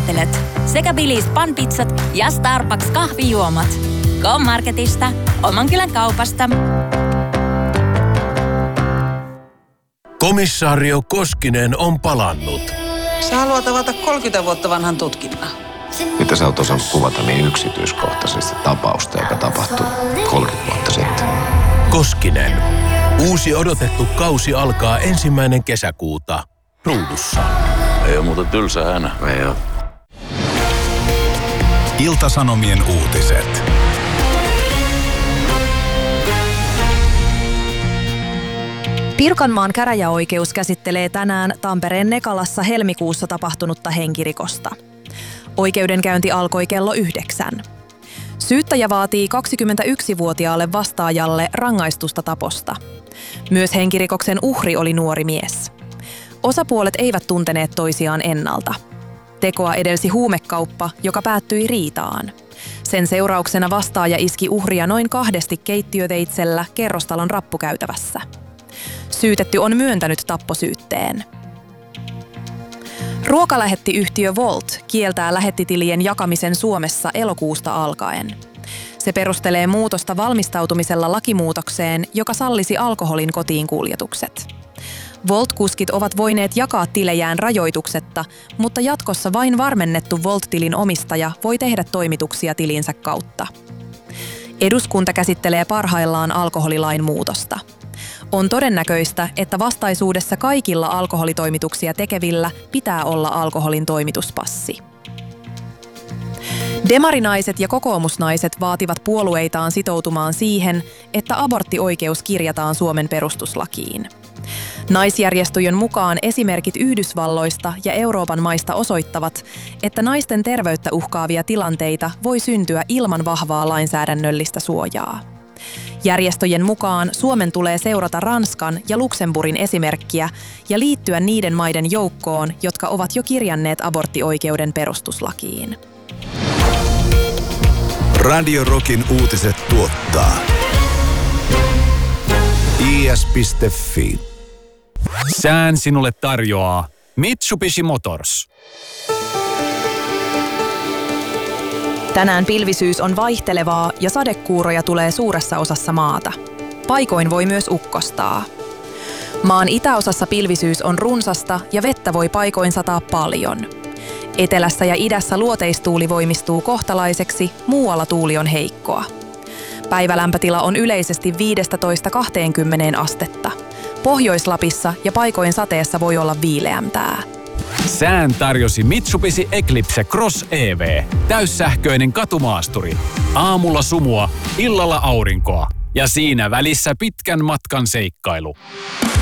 ajattelet. Sekä Billy's panpizzat ja Starbucks kahvijuomat. K-Marketista, oman kylän kaupasta. Komissaario Koskinen on palannut. Sä haluat avata 30 vuotta vanhan tutkinnan. Mitä sä oot osannut kuvata niin yksityiskohtaisesti tapausta, joka tapahtui 30 vuotta sitten? Koskinen. Uusi odotettu kausi alkaa 1. kesäkuuta. Ruudussa. Ei ole muuta tylsä hänä. Ei oo. Ilta-Sanomien uutiset. Pirkanmaan käräjäoikeus käsittelee tänään Tampereen Nekalassa helmikuussa tapahtunutta henkirikosta. Oikeudenkäynti alkoi kello 9. Syyttäjä vaatii 21-vuotiaalle vastaajalle rangaistusta taposta. Myös henkirikoksen uhri oli nuori mies. Osapuolet eivät tunteneet toisiaan ennalta. Tekoa edelsi huumekauppa, joka päättyi riitaan. Sen seurauksena vastaaja iski uhria noin 2 keittiöveitsellä kerrostalon rappukäytävässä. Syytetty on myöntänyt tapposyytteen. Ruokalähettiyhtiö Wolt kieltää lähettitilien jakamisen Suomessa elokuusta alkaen. Se perustelee muutosta valmistautumisella lakimuutokseen, joka sallisi alkoholin kotiin kuljetukset. Wolt-kuskit ovat voineet jakaa tilejään rajoituksetta, mutta jatkossa vain varmennettu Wolt-tilin omistaja voi tehdä toimituksia tilinsä kautta. Eduskunta käsittelee parhaillaan alkoholilain muutosta. On todennäköistä, että vastaisuudessa kaikilla alkoholitoimituksia tekevillä pitää olla alkoholin toimituspassi. Demarinaiset ja kokoomusnaiset vaativat puolueitaan sitoutumaan siihen, että aborttioikeus kirjataan Suomen perustuslakiin. Naisjärjestöjen mukaan esimerkit Yhdysvalloista ja Euroopan maista osoittavat, että naisten terveyttä uhkaavia tilanteita voi syntyä ilman vahvaa lainsäädännöllistä suojaa. Järjestöjen mukaan Suomen tulee seurata Ranskan ja Luxemburgin esimerkkiä ja liittyä niiden maiden joukkoon, jotka ovat jo kirjanneet aborttioikeuden perustuslakiin. Radio Rockin uutiset tuottaa is.fi. Sään sinulle tarjoaa Mitsubishi Motors. Tänään pilvisyys on vaihtelevaa ja sadekuuroja tulee suuressa osassa maata. Paikoin voi myös ukkostaa. Maan itäosassa pilvisyys on runsasta ja vettä voi paikoin sataa paljon. Etelässä ja idässä luoteistuuli voimistuu kohtalaiseksi, muualla tuuli on heikkoa. Päivälämpötila on yleisesti 15–20 astetta. Pohjois-Lapissa ja paikoin sateessa voi olla viileämpää. Sään tarjosi Mitsubishi Eclipse Cross EV. Täyssähköinen katumaasturi. Aamulla sumua, illalla aurinkoa. Ja siinä välissä pitkän matkan seikkailu.